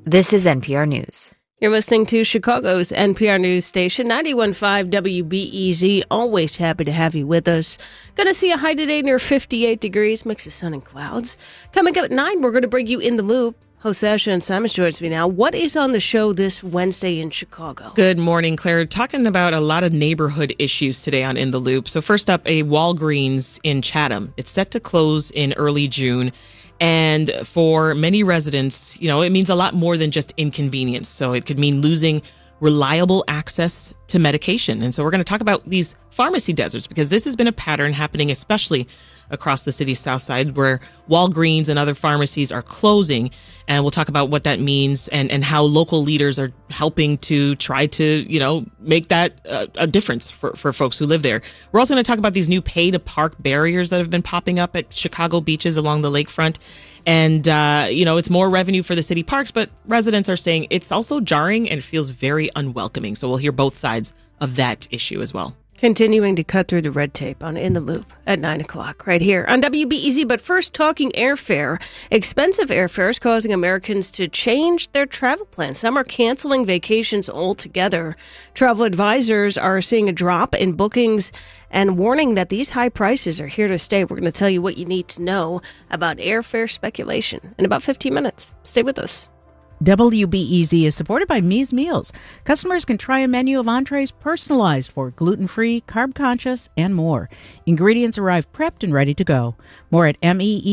This is NPR News. You're listening to Chicago's NPR News station, 91.5 WBEZ. Always happy to have you with us. Going to see a high today near 58 degrees, mix of sun and clouds. Coming up at 9, we're going to bring you In the Loop. Host Asha and Simon joins me now. What is on the show this Wednesday in Chicago? Good morning, Claire. Talking about a lot of neighborhood issues today on In the Loop. So first up, a Walgreens in Chatham. It's set to close in early June. And for many residents, it means a lot more than just inconvenience. So it could mean losing reliable access to medication. And so we're going to talk about these pharmacy deserts, because this has been a pattern happening especially across the city's south side, where Walgreens and other pharmacies are closing. And we'll talk about what that means and how local leaders are helping to try to, make that a difference for folks who live there. We're also going to talk about these new pay-to-park barriers that have been popping up at Chicago beaches along the lakefront. And, it's more revenue for the city parks, but residents are saying it's also jarring and feels very unwelcoming. So we'll hear both sides of that issue as well. Continuing to cut through the red tape on In the Loop at 9 o'clock right here on WBEZ. But first, talking airfare. Expensive airfares causing Americans to change their travel plans. Some are canceling vacations altogether. Travel advisors are seeing a drop in bookings and warning that these high prices are here to stay. We're going to tell you what you need to know about airfare speculation in about 15 minutes. Stay with us. WBEZ is supported by Mies Meals. Customers can try a menu of entrees personalized for gluten-free, carb-conscious, and more. Ingredients arrive prepped and ready to go. More at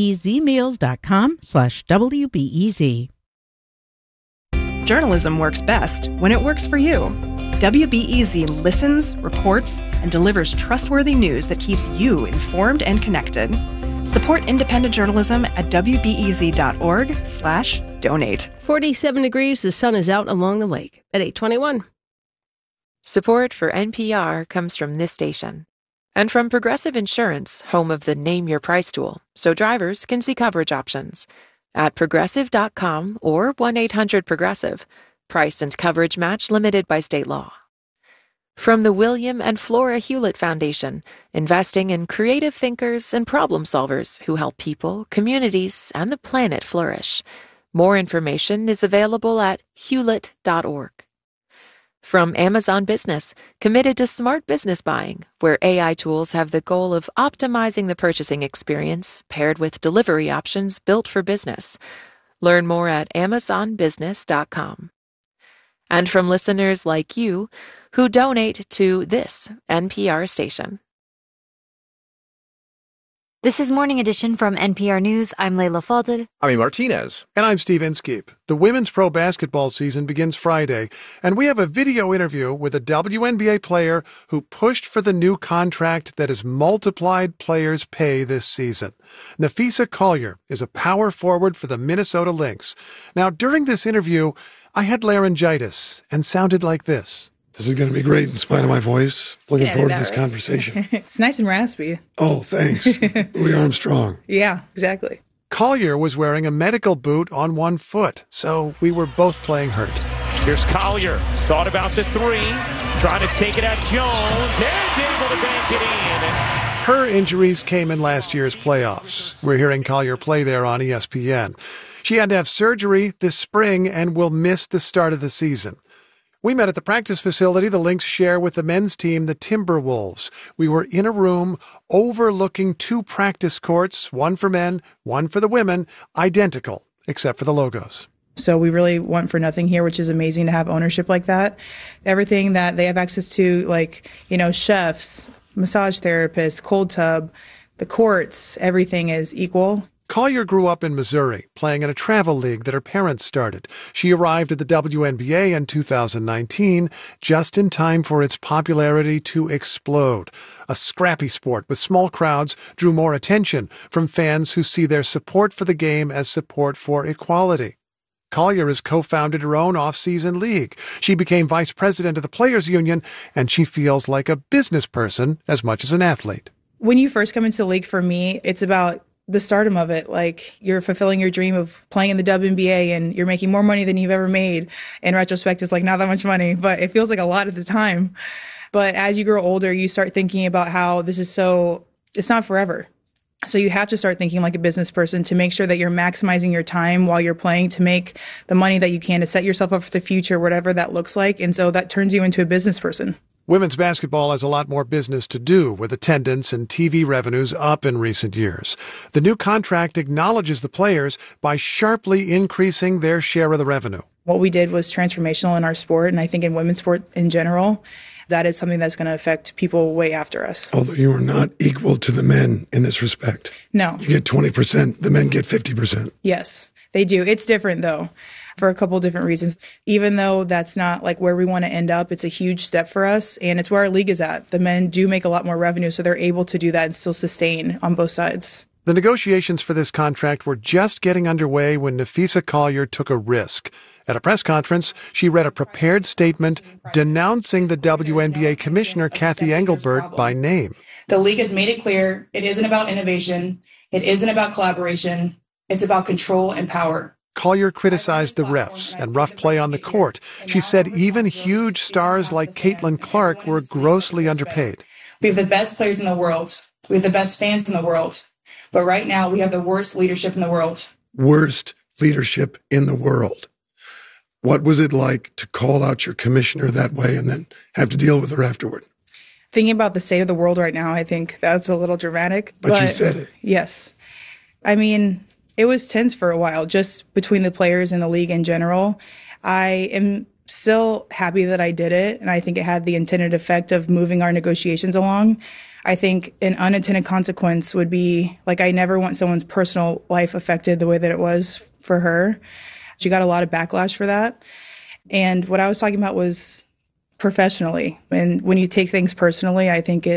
meezmeals.com/WBEZ. Journalism works best when it works for you. WBEZ listens, reports, and delivers trustworthy news that keeps you informed and connected. Support independent journalism at wbez.org/donate. 47 degrees, the sun is out along the lake at 8:21. Support for NPR comes from this station and from Progressive Insurance, home of the Name Your Price tool, so drivers can see coverage options at progressive.com or 1-800-PROGRESSIVE. Price and coverage match limited by state law. From the William and Flora Hewlett Foundation, investing in creative thinkers and problem solvers who help people, communities, and the planet flourish. More information is available at hewlett.org. From Amazon Business, committed to smart business buying, where AI tools have the goal of optimizing the purchasing experience paired with delivery options built for business. Learn more at amazonbusiness.com. And from listeners like you who donate to this NPR station. This is Morning Edition from NPR News. I'm Leila Fadel. I'm Martinez. And I'm Steve Inskeep. The women's pro basketball season begins Friday, and we have a video interview with a WNBA player who pushed for the new contract that has multiplied players' pay this season. Napheesa Collier is a power forward for the Minnesota Lynx. Now, during this interview, I had laryngitis and sounded like this. This is going to be great in spite of my voice. Looking forward to this conversation. It's nice and raspy. Oh, thanks. Louis Armstrong. Yeah, exactly. Collier was wearing a medical boot on one foot, so we were both playing hurt. Here's Collier. Thought about the three. Trying to take it at Jones. And able to bank it in. Her injuries came in last year's playoffs. We're hearing Collier play there on ESPN. She had to have surgery this spring and will miss the start of the season. We met at the practice facility the Lynx share with the men's team, the Timberwolves. We were in a room overlooking two practice courts, one for men, one for the women, identical, except for the logos. So we really want for nothing here, which is amazing to have ownership like that. Everything that they have access to, like, chefs, massage therapists, cold tub, the courts, everything is equal. Collier grew up in Missouri, playing in a travel league that her parents started. She arrived at the WNBA in 2019, just in time for its popularity to explode. A scrappy sport with small crowds drew more attention from fans who see their support for the game as support for equality. Collier has co-founded her own off-season league. She became vice president of the Players Union, and she feels like a business person as much as an athlete. When you first come into the league, for me, it's about the stardom of it. Like, you're fulfilling your dream of playing in the WNBA and you're making more money than you've ever made. In retrospect, it's like not that much money, but it feels like a lot at the time. But as you grow older, you start thinking about how it's not forever. So you have to start thinking like a business person to make sure that you're maximizing your time while you're playing to make the money that you can to set yourself up for the future, whatever that looks like. And so that turns you into a business person. Women's basketball has a lot more business to do, with attendance and TV revenues up in recent years. The new contract acknowledges the players by sharply increasing their share of the revenue. What we did was transformational in our sport, and I think in women's sport in general. That is something that's going to affect people way after us. Although you are not equal to the men in this respect. No. You get 20%, the men get 50%. Yes, they do. It's different, though, for a couple different reasons. Even though that's not like where we want to end up, it's a huge step for us, and it's where our league is at. The men do make a lot more revenue, so they're able to do that and still sustain on both sides. The negotiations for this contract were just getting underway when Napheesa Collier took a risk. At a press conference, she read a prepared statement denouncing the WNBA commissioner, Cathy Engelbert, by name. The league has made it clear it isn't about innovation. It isn't about collaboration. It's about control and power. Collier criticized the refs and rough play on the court. She said even huge stars like Caitlin Clark were grossly underpaid. We have the best players in the world. We have the best fans in the world. But right now, we have the worst leadership in the world. Worst leadership in the world. What was it like to call out your commissioner that way and then have to deal with her afterward? Thinking about the state of the world right now, I think that's a little dramatic. But you said it. Yes. I mean, it was tense for a while, just between the players and the league in general. I am still happy that I did it, and I think it had the intended effect of moving our negotiations along. I think an unintended consequence would be, like, I never want someone's personal life affected the way that it was for her. She got a lot of backlash for that. And what I was talking about was professionally. And when you take things personally, I think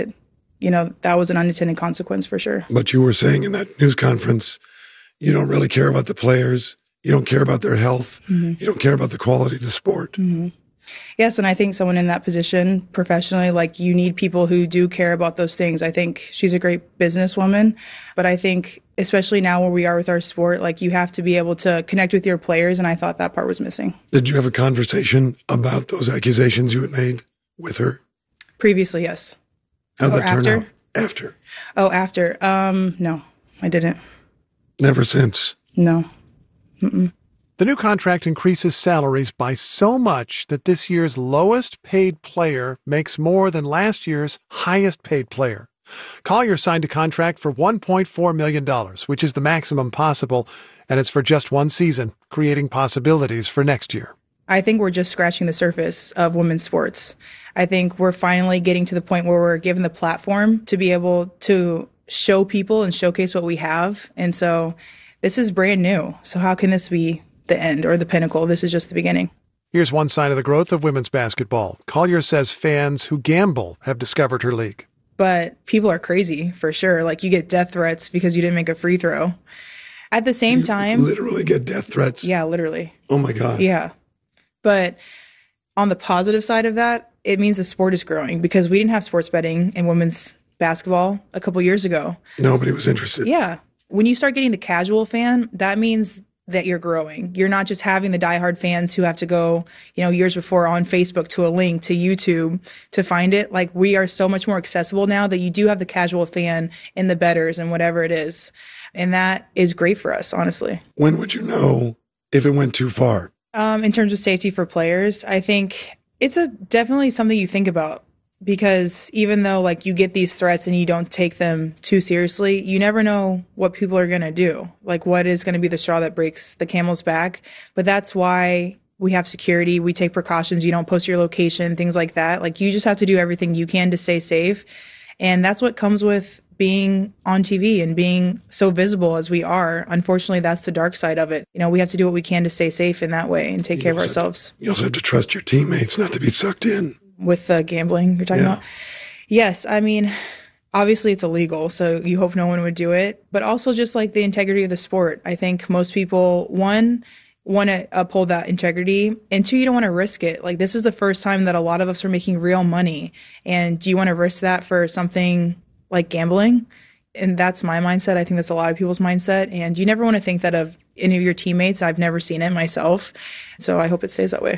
that was an unintended consequence for sure. But you were saying in that news conference, you don't really care about the players. You don't care about their health. Mm-hmm. You don't care about the quality of the sport. Mm-hmm. Yes, and I think someone in that position professionally, like, you need people who do care about those things. I think she's a great businesswoman, but I think especially now where we are with our sport, like, you have to be able to connect with your players, and I thought that part was missing. Did you have a conversation about those accusations you had made with her? Previously, yes. How'd that turn out? After? Oh, after. No, I didn't. Never since? No. Mm-mm. The new contract increases salaries by so much that this year's lowest paid player makes more than last year's highest paid player. Collier signed a contract for $1.4 million, which is the maximum possible, and it's for just one season, creating possibilities for next year. I think we're just scratching the surface of women's sports. I think we're finally getting to the point where we're given the platform to be able to show people and showcase what we have. And so this is brand new. So how can this be the end or the pinnacle? This is just the beginning. Here's one sign of the growth of women's basketball. Collier says fans who gamble have discovered her league. But people are crazy, for sure. Like, you get death threats because you didn't make a free throw. At the same time... literally get death threats? Yeah, literally. Oh, my God. Yeah. But on the positive side of that, it means the sport is growing, because we didn't have sports betting in women's basketball a couple years ago. Nobody was interested. Yeah. When you start getting the casual fan, that means that you're growing. You're not just having the diehard fans who have to go, years before on Facebook to a link to YouTube to find it. Like, we are so much more accessible now that you do have the casual fan in the bettors and whatever it is. And that is great for us, honestly. When would you know if it went too far? In terms of safety for players, I think it's definitely something you think about. Because even though, like, you get these threats and you don't take them too seriously, you never know what people are going to do. Like, what is going to be the straw that breaks the camel's back. But that's why we have security. We take precautions. You don't post your location, things like that. Like, you just have to do everything you can to stay safe. And that's what comes with being on TV and being so visible as we are. Unfortunately, that's the dark side of it. We have to do what we can to stay safe in that way and take care of ourselves. You also have to trust your teammates not to be sucked in. With the gambling you're talking about? Yes. I mean, obviously it's illegal, so you hope no one would do it. But also just like the integrity of the sport. I think most people, one, want to uphold that integrity, and two, you don't want to risk it. Like, this is the first time that a lot of us are making real money. And do you want to risk that for something like gambling? And that's my mindset. I think that's a lot of people's mindset. And you never want to think that of any of your teammates. I've never seen it myself. So I hope it stays that way.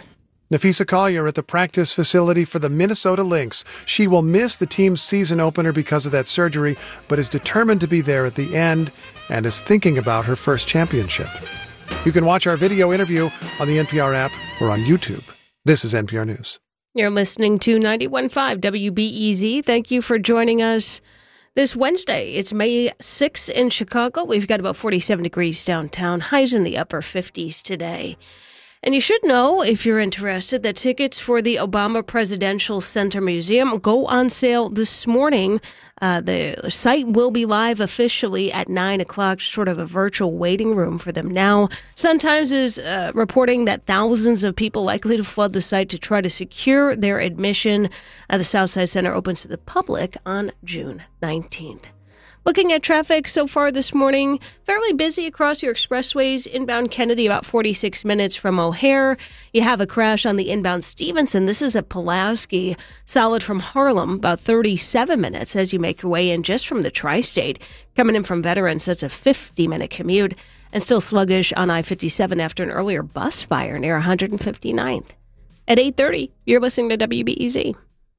Nafisa Collier at the practice facility for the Minnesota Lynx. She will miss the team's season opener because of that surgery, but is determined to be there at the end and is thinking about her first championship. You can watch our video interview on the NPR app or on YouTube. This is NPR News. You're listening to 91.5 WBEZ. Thank you for joining us this Wednesday. It's May 6th in Chicago. We've got about 47 degrees downtown, highs in the upper 50s today. And you should know, if you're interested, that tickets for the Obama Presidential Center Museum go on sale this morning. The site will be live officially at 9 o'clock, sort of a virtual waiting room for them now. Sun-Times is reporting that thousands of people likely to flood the site to try to secure their admission. The Southside Center opens to the public on June 19th. Looking at traffic so far this morning, fairly busy across your expressways. Inbound Kennedy, about 46 minutes from O'Hare. You have a crash on the inbound Stevenson. This is at Pulaski. Solid from Harlem, about 37 minutes as you make your way in just from the tri-state. Coming in from Veterans, that's a 50-minute commute. And still sluggish on I-57 after an earlier bus fire near 159th. At 8:30, you're listening to WBEZ.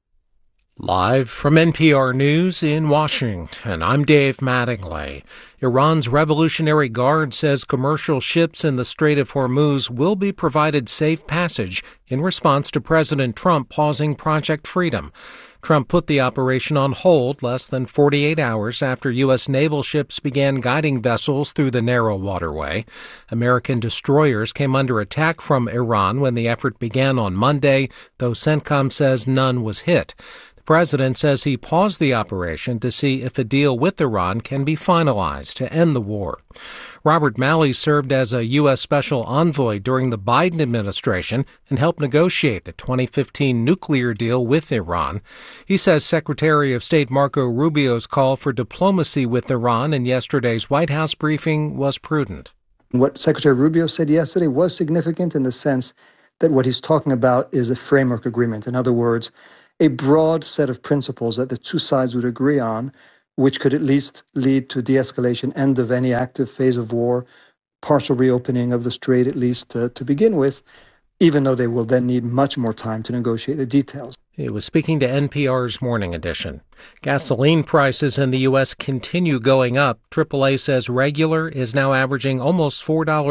Live from NPR News in Washington, I'm Dave Mattingly. Iran's Revolutionary Guard says commercial ships in the Strait of Hormuz will be provided safe passage in response to President Trump pausing Project Freedom. Trump put the operation on hold less than 48 hours after U.S. naval ships began guiding vessels through the narrow waterway. American destroyers came under attack from Iran when the effort began on Monday, though CENTCOM says none was hit. The president says he paused the operation to see if a deal with Iran can be finalized to end the war. Robert Malley served as a U.S. special envoy during the Biden administration and helped negotiate the 2015 nuclear deal with Iran. He says Secretary of State Marco Rubio's call for diplomacy with Iran in yesterday's White House briefing was prudent. What Secretary Rubio said yesterday was significant in the sense that what he's talking about is a framework agreement. In other words, a broad set of principles that the two sides would agree on, which could at least lead to de-escalation, end of any active phase of war, partial reopening of the strait, at least to begin with, even though they will then need much more time to negotiate the details. He was speaking to NPR's Morning Edition. Gasoline prices in the U.S. continue going up. AAA says regular is now averaging almost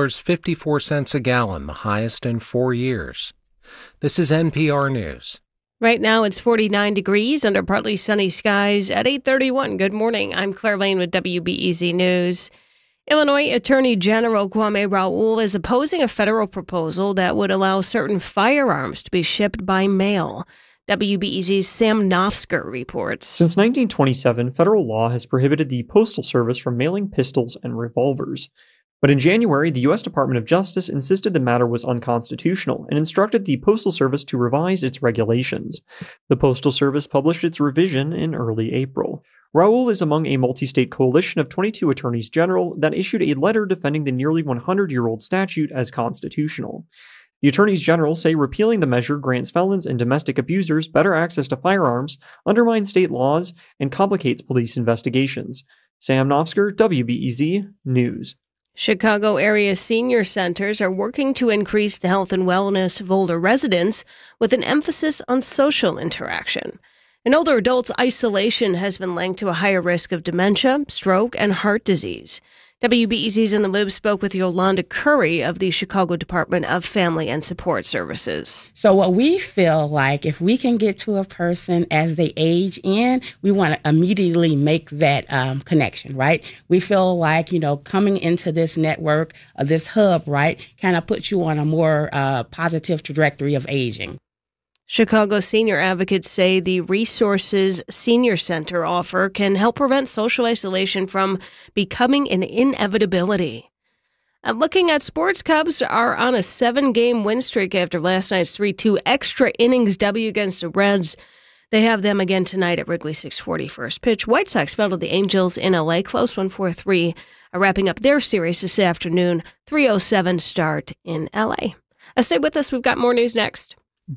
$4.54 a gallon, the highest in 4 years. This is NPR News. Right now it's 49 degrees under partly sunny skies at 8:31. Good morning. I'm Claire Lane with WBEZ News. Illinois Attorney General Kwame Raoul is opposing a federal proposal that would allow certain firearms to be shipped by mail. WBEZ's Sam Nofsker reports. Since 1927, federal law has prohibited the Postal Service from mailing pistols and revolvers. But in January, the U.S. Department of Justice insisted the matter was unconstitutional and instructed the Postal Service to revise its regulations. The Postal Service published its revision in early April. Raoul is among a multi-state coalition of 22 attorneys general that issued a letter defending the nearly 100-year-old statute as constitutional. The attorneys general say repealing the measure grants felons and domestic abusers better access to firearms, undermines state laws, and complicates police investigations. Sam Nofsker, WBEZ News. Chicago area senior centers are working to increase the health and wellness of older residents with an emphasis on social interaction. In older adults, isolation has been linked to a higher risk of dementia, stroke, and heart disease. WBEZ's In the Loop spoke with Yolanda Curry of the Chicago Department of Family and Support Services. So what we feel like, if we can get to a person as they age in, we want to immediately make that connection, right? We feel like, coming into this network, this hub, right, kind of puts you on a more positive trajectory of aging. Chicago senior advocates say the Resources Senior Center offer can help prevent social isolation from becoming an inevitability. Looking at sports, Cubs are on a 7-game win streak after last night's 3-2 extra innings W against the Reds. They have them again tonight at Wrigley, 6:40 first pitch. White Sox fell to the Angels in L.A., close 1-4-3, wrapping up their series this afternoon, 3:07 start in L.A. Stay with us. We've got more news next.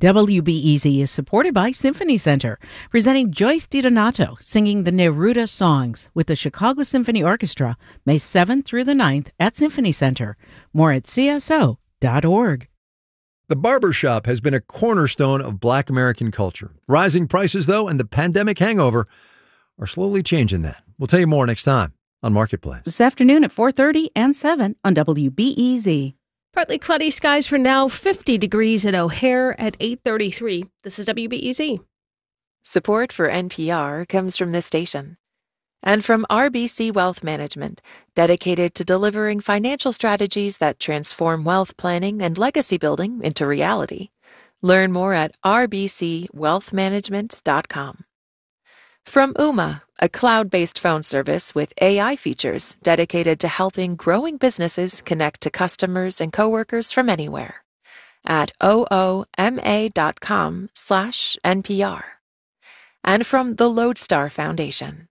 WBEZ is supported by Symphony Center, presenting Joyce DiDonato singing the Neruda songs with the Chicago Symphony Orchestra, May 7th through the 9th at Symphony Center. More at cso.org. The barbershop has been a cornerstone of Black American culture. Rising prices, though, and the pandemic hangover are slowly changing that. We'll tell you more next time on Marketplace. This afternoon at 4:30 and 7 on WBEZ. Partly cloudy skies for now, 50 degrees at O'Hare at 8:33. This is WBEZ. Support for NPR comes from this station and from RBC Wealth Management, dedicated to delivering financial strategies that transform wealth planning and legacy building into reality. Learn more at rbcwealthmanagement.com. From Ooma, a cloud-based phone service with AI features dedicated to helping growing businesses connect to customers and coworkers from anywhere. At ooma.com/NPR. And from the Lodestar Foundation.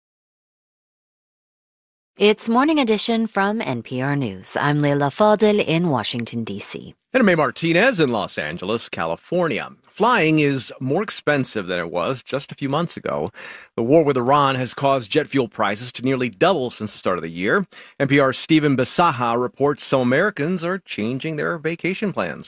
It's Morning Edition from NPR News. I'm Leila Fadel in Washington, D.C. And I'm May Martinez in Los Angeles, California. Flying is more expensive than it was just a few months ago. The war with Iran has caused jet fuel prices to nearly double since the start of the year. NPR's Stephen Bisaha reports some Americans are changing their vacation plans.